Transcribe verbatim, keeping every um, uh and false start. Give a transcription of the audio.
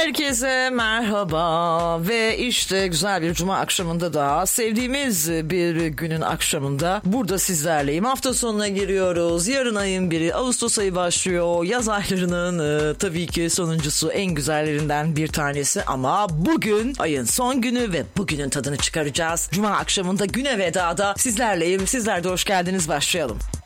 Herkese merhaba ve işte güzel bir cuma akşamında da sevdiğimiz bir günün akşamında burada sizlerleyim. Hafta sonuna giriyoruz. Yarın ayın biri, Ağustos ayı başlıyor. Yaz aylarının e, tabii ki sonuncusu, en güzellerinden bir tanesi ama bugün ayın son günü ve bugünün tadını çıkaracağız. Cuma akşamında güne vedada sizlerleyim. Sizler de hoş geldiniz, başlayalım.